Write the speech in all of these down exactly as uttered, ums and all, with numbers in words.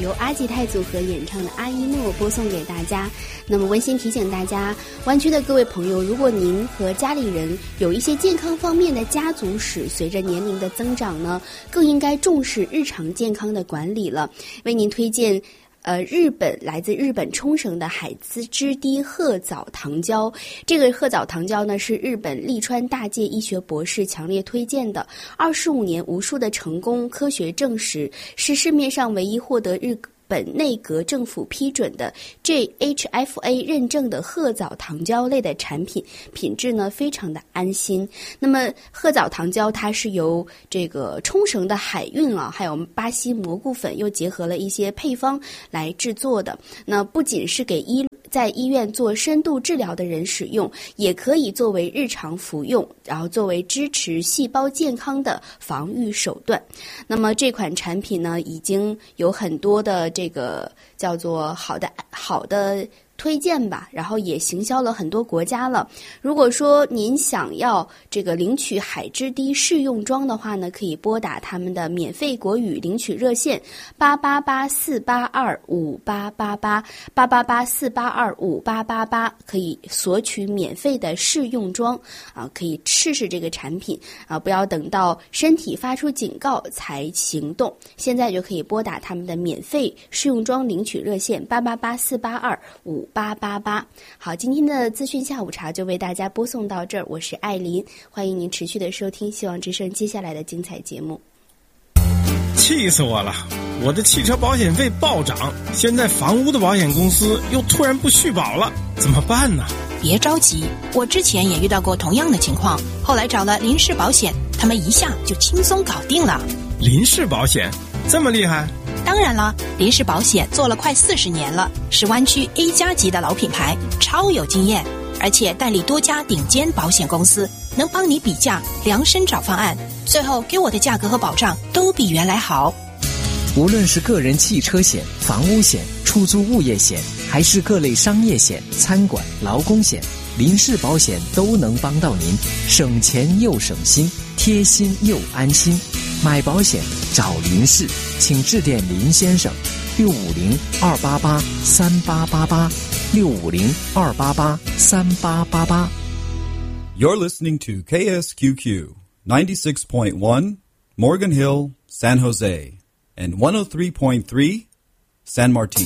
由阿吉泰组合演唱的《阿依诺》播送给大家。那么温馨提醒大家，湾区的各位朋友，如果您和家里人有一些健康方面的家族史，随着年龄的增长呢，更应该重视日常健康的管理了。为您推荐呃，日本来自日本冲绳的海滋之滴褐藻糖胶，这个褐藻糖胶呢是日本利川大介医学博士强烈推荐的，二十五年无数的成功科学证实，是市面上唯一获得日本内阁政府批准的 J H F A 认证的褐藻糖胶类的产品，品质呢非常的安心。那么褐藻糖胶它是由这个冲绳的海运啊，还有巴西蘑菇粉又结合了一些配方来制作的。那不仅是给医在医院做深度治疗的人使用，也可以作为日常服用，然后作为支持细胞健康的防御手段。那么这款产品呢，已经有很多的这个叫做好的好的推荐吧，然后也行销了很多国家了。如果说您想要这个领取海之滴试用装的话呢，可以拨打他们的免费国语领取热线八八八四八二五八八八八八八四八二五八八八，可以索取免费的试用装啊，可以试试这个产品啊，不要等到身体发出警告才行动，现在就可以拨打他们的免费试用装领取热线八八八四八二五八八八。好，今天的资讯下午茶就为大家播送到这儿，我是艾琳，欢迎您持续的收听希望之声接下来的精彩节目。 气死我了，我的汽车保险费暴涨，现在房屋的保险公司又突然不续保了，怎么办呢？ 别着急，我之前也遇到过同样的情况，后来找了林氏保险，他们一下就轻松搞定了。 林氏保险这么厉害？ 当然了，林氏保险做了快四十年了，是湾区 A 加级的老品牌，超有经验，而且代理多家顶尖保险公司，能帮你比价量身找方案，最后给我的价格和保障都比原来好。 无论是个人汽车险、房屋险、出租物业险，还是各类商业险、餐馆、劳工险，林氏保险都能帮到您，省钱又省心，贴心又安心。买保险找林氏，请致电林先生六五零二八八三八八八六五零二八八三八八八。 You're listening to K S Q Q ninety-six point one Morgan Hill, San Jose, and one oh three point three San Martin.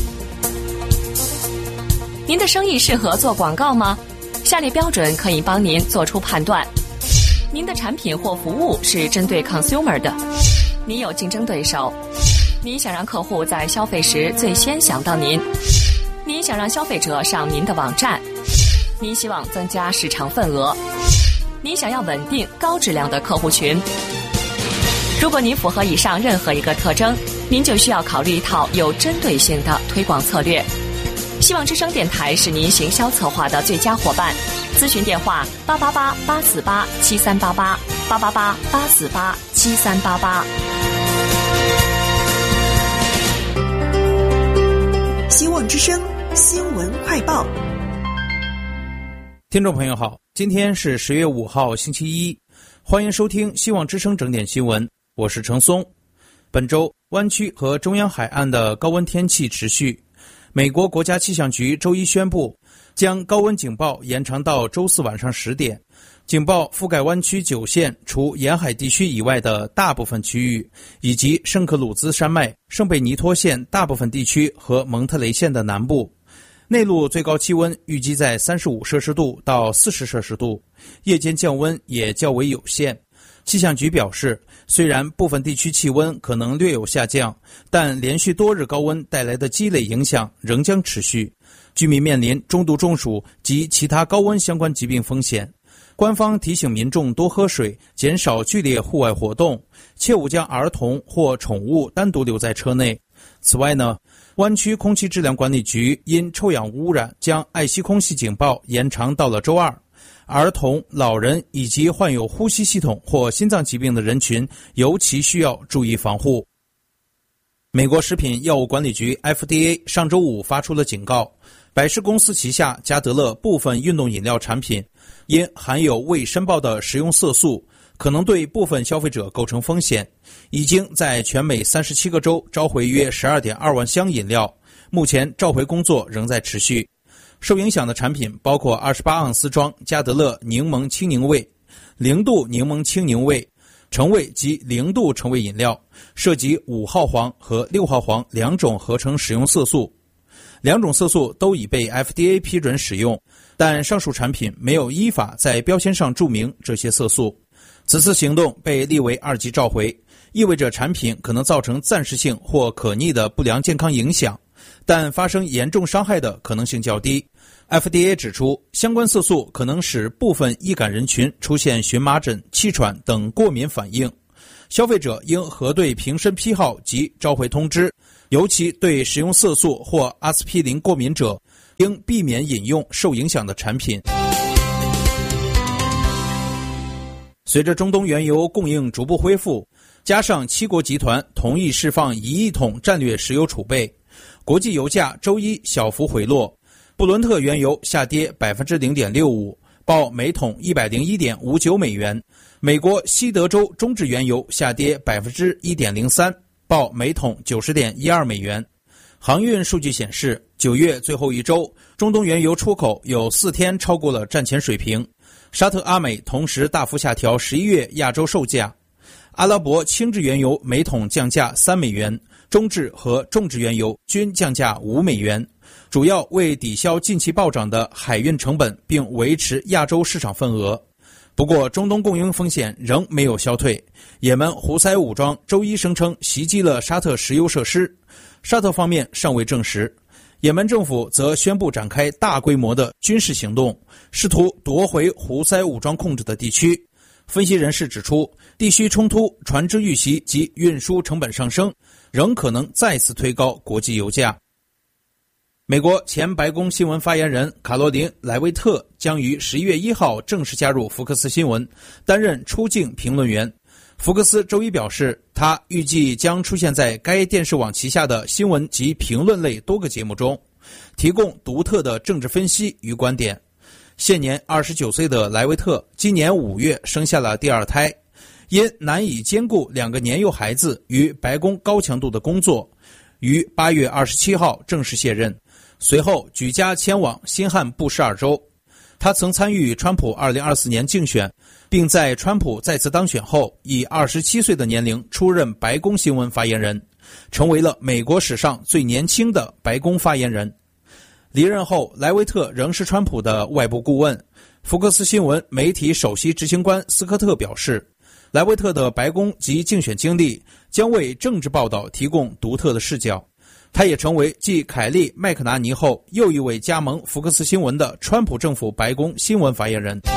您的生意适合做广告吗？下列标准可以帮您做出判断。您的产品或服务是针对 consumer 的，您有竞争对手，您想让客户在消费时最先想到您，您想让消费者上您的网站，您希望增加市场份额，您想要稳定高质量的客户群。如果您符合以上任何一个特征，您就需要考虑一套有针对性的推广策略。希望之声电台是您行销策划的最佳伙伴。咨询电话八八八八四八七三八八八八八八四八七三八八。 希望之声新闻快报。 听众朋友好，今天是十月五号星期一，欢迎收听希望之声整点新闻，我是程松。本周湾区和中央海岸的高温天气持续，美国国家气象局周一宣布将高温警报延长到周四晚上十点，警报覆盖湾区九县除沿海地区以外的大部分区域，以及圣克鲁兹山脉、圣贝尼托县大部分地区和蒙特雷县的南部。内陆最高气温预计在三十五摄氏度到四十摄氏度，夜间降温也较为有限。气象局表示，虽然部分地区气温可能略有下降，但连续多日高温带来的积累影响仍将持续，居民面临中度中暑及其他高温相关疾病风险。官方提醒民众多喝水，减少剧烈户外活动，切勿将儿童或宠物单独留在车内。此外呢，湾区空气质量管理局因臭氧污染将爱惜空气警报延长到了周二。儿童、老人以及患有呼吸系统或心脏疾病的人群尤其需要注意防护。美国食品药物管理局 F D A 上周五发出了警告，百事公司旗下加德乐部分运动饮料产品因含有未申报的食用色素、 可能对部分消费者构成风险，已经在全美三十七个州召回约 十二点二万箱饮料，目前召回工作仍在持续。受影响的产品包括二十八盎司装加德乐柠檬青柠味、零度柠檬青柠味、橙味及零度橙味饮料，涉及五号黄和六号黄两种合成食用色素。两种色素都已被 F D A 批准使用，但上述产品没有依法在标签上注明这些色素。此次行动被列为二级召回，意味着产品可能造成暂时性或可逆的不良健康影响，但发生严重伤害的可能性较低。F D A 指出，相关色素可能使部分易感人群出现荨麻疹、气喘等过敏反应。消费者应核对瓶身批号及召回通知，尤其对食用色素或阿司匹林过敏者，应避免饮用受影响的产品。随着中东原油供应逐步恢复，加上七国集团同意释放一亿桶战略石油储备，国际油价周一小幅回落。布伦特原油下跌 百分之零点六五， 报每桶 一百零一点五九美元。美国西德州中质原油下跌 百分之一点零三， 报每桶 九十点一二美元。航运数据显示，九月最后一周，中东原油出口有四天超过了战前水平。沙特阿美同时大幅下调十一月亚洲售价。阿拉伯轻质原油每桶降价三美元，中质和重质原油均降价五美元，主要为抵消近期暴涨的海运成本，并维持亚洲市场份额。不过，中东供应风险仍没有消退。也门胡塞武装周一声称袭击了沙特石油设施，沙特方面尚未证实。也门政府则宣布展开大规模的军事行动，试图夺回胡塞武装控制的地区。分析人士指出，地区冲突、船只遇袭及运输成本上升，仍可能再次推高国际油价。美国前白宫新闻发言人卡罗琳·莱维特将于十一月一号正式加入福克斯新闻，担任出境评论员。福克斯周一表示，他预计将出现在该电视网旗下的新闻及评论类多个节目中，提供独特的政治分析与观点。现年二十九岁的莱维特今年五月生下了第二胎，因难以兼顾两个年幼孩子与白宫高强度的工作，于八月二十七号正式卸任，随后举家迁往新罕布什尔州。他曾参与川普二零二四年竞选，并在川普再次当选后以二十七岁的年龄出任白宫新闻发言人，成为了美国史上最年轻的白宫发言人。离任后，莱维特仍是川普的外部顾问。福克斯新闻媒体首席执行官斯科特表示，莱维特的白宫及竞选经历将为政治报道提供独特的视角。他也成为继凯利·麦克纳尼后又一位加盟福克斯新闻的川普政府白宫新闻发言人。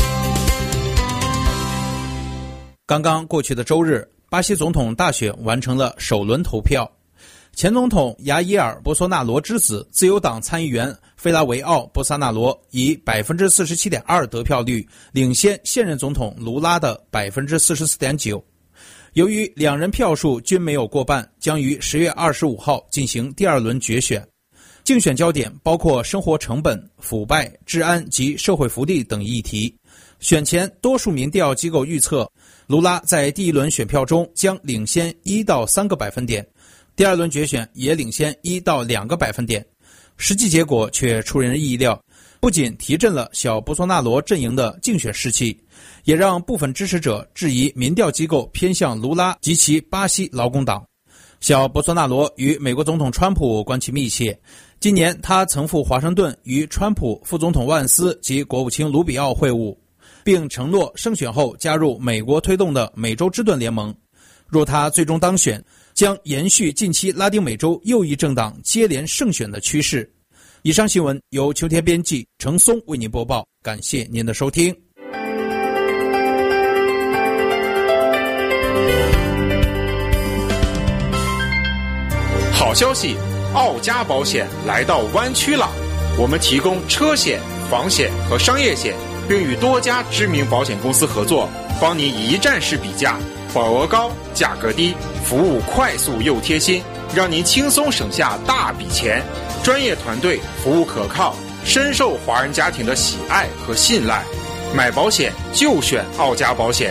刚刚过去的周日，巴西总统大选完成了首轮投票。前总统亚伊尔·博索纳罗之子、自由党参议员费拉维奥·博萨纳罗以 百分之四十七点二 得票率领先现任总统卢拉的 百分之四十四点九。由于两人票数均没有过半，将于十月二十五号进行第二轮决选。竞选焦点包括生活成本、腐败、治安及社会福利等议题。选前多数民调机构预测，卢拉在第一轮选票中将领先一到三个百分点，第二轮决选也领先一到两个百分点。实际结果却出人意料，不仅提振了小博索纳罗阵营的竞选士气，也让部分支持者质疑民调机构偏向卢拉及其巴西劳工党。小博索纳罗与美国总统川普关系密切，今年他曾赴华盛顿与川普、副总统万斯及国务卿卢比奥会晤，并承诺胜选后加入美国推动的美洲之盾联盟。若他最终当选，将延续近期拉丁美洲右翼政党接连胜选的趋势。以上新闻由秋天编辑，程松为您播报，感谢您的收听。 好消息，奥家保险来到湾区了。我们提供车险、房险和商业险，并与多家知名保险公司合作，帮您一站式比价，保额高，价格低，服务快速又贴心，让您轻松省下大笔钱。专业团队，服务可靠，深受华人家庭的喜爱和信赖。买保险就选奥家保险，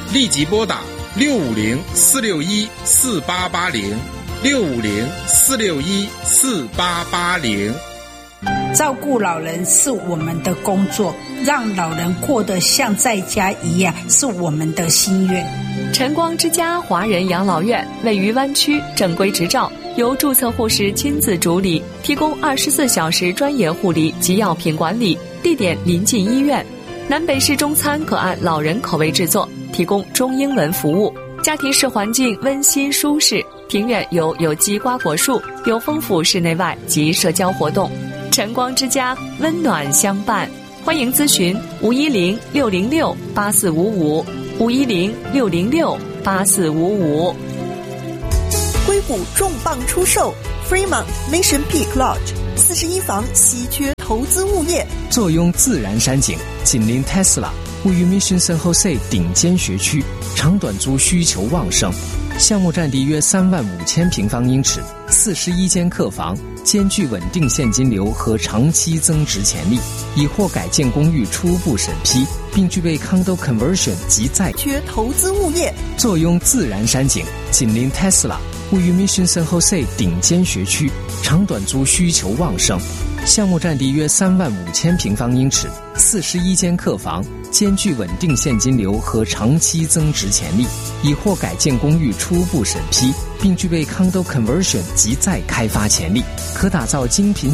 立即拨打六五零四六一四八八零六五零四六一四八八零。 照顾老人是我们的工作，让老人过得像在家一样是我们的心愿。 晨光之家华人养老院位于湾区，正规执照，由注册护士亲自主理，提供二十四小时专业护理及药品管理，地点临近医院。南北式中餐可按老人口味制作，提供中英文服务。家庭式环境温馨舒适，庭院有有机瓜果树，有丰富室内外及社交活动。晨光之家，温暖相伴。欢迎咨询五一零六零六八四五五五一零六零六八四五五。 硅谷重磅出售 Fremont Mission Peak Lodge 四十一房稀缺投资物业， 坐拥自然山景，紧邻 Tesla， 位于 Mission San Jose 顶尖学区，长短租需求旺盛。项目占地约三万五千平方英尺，四十一间客房，兼具稳定现金流和长期增值潜力，已获改建公寓初步审批，并具备 Condo Conversion 及再缺投资物业， 坐拥自然山景，紧邻 Tesla， 位于 Mission San Jose 顶尖学区，长短租需求旺盛。项目占地约三万五千平方英尺，四十一间客房，兼具稳定现金流和长期增值潜力，已获改建公寓初步审批，并具备 Condo Conversion 及再开发潜力，可打造精品